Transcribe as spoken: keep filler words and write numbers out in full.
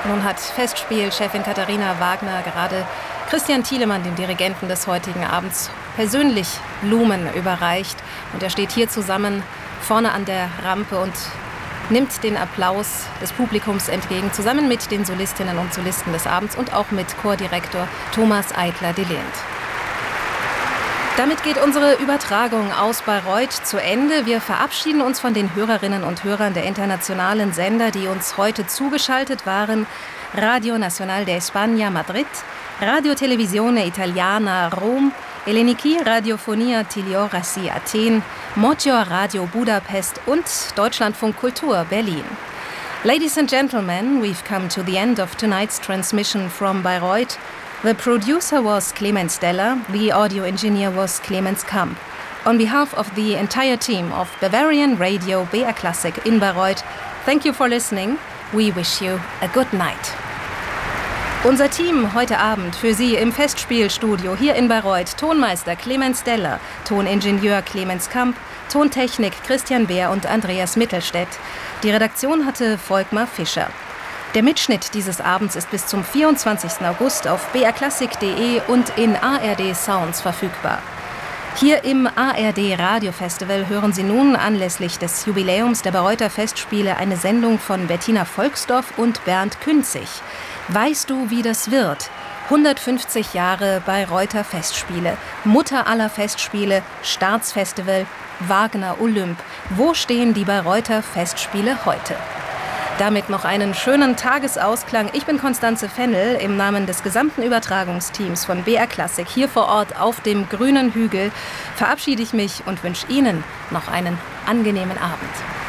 Nun hat Festspielchefin Katharina Wagner gerade Christian Thielemann, dem Dirigenten des heutigen Abends, persönlich Blumen überreicht. Und er steht hier zusammen vorne an der Rampe und nimmt den Applaus des Publikums entgegen, zusammen mit den Solistinnen und Solisten des Abends und auch mit Chordirektor Thomas Eitler-Delehnt. Damit geht unsere Übertragung aus Bayreuth zu Ende. Wir verabschieden uns von den Hörerinnen und Hörern der internationalen Sender, die uns heute zugeschaltet waren. Radio Nacional de España Madrid, Radio Televisione Italiana Rom, Elleniki Radiofonia Tiliorasi Athen, Motor Radio Budapest und Deutschlandfunk Kultur Berlin. Ladies and gentlemen, we've come to the end of tonight's transmission from Bayreuth. The producer was Clemens Steller, the audio engineer was Clemens Kamp. On behalf of the entire team of Bavarian Radio B R Classic in Bayreuth, thank you for listening. We wish you a good night. Unser Team heute Abend für Sie im Festspielstudio hier in Bayreuth: Tonmeister Clemens Steller, Toningenieur Clemens Kamp, Tontechnik Christian Beer und Andreas Mittelstädt. Die Redaktion hatte Volkmar Fischer. Der Mitschnitt dieses Abends ist bis zum vierundzwanzigsten August auf b r klassik punkt de und in A R D Sounds verfügbar. Hier im A R D Radio Festival hören Sie nun anlässlich des Jubiläums der Bayreuther Festspiele eine Sendung von Bettina Volksdorf und Bernd Künzig. Weißt du, wie das wird? hundertfünfzig Jahre Bayreuther Festspiele, Mutter aller Festspiele, Staatsfestival, Wagner Olymp. Wo stehen die Bayreuther Festspiele heute? Damit noch einen schönen Tagesausklang. Ich bin Konstanze Fennel. Im Namen des gesamten Übertragungsteams von B R Classic hier vor Ort auf dem grünen Hügel verabschiede ich mich und wünsche Ihnen noch einen angenehmen Abend.